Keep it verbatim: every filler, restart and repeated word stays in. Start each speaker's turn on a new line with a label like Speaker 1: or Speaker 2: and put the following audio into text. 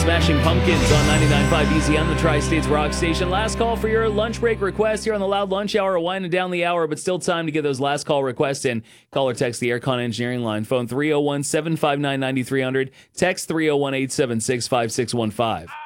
Speaker 1: Smashing Pumpkins on ninety-nine point five E Z M, the Tri-States Rock Station. Last call for your lunch break request here on the Loud Lunch Hour. Winding down the hour, but still time to get those last call requests in. Call or text the Aircon Engineering line. Phone three oh one, seven five nine, nine three hundred. Text three oh one, eight seven six, five six one five.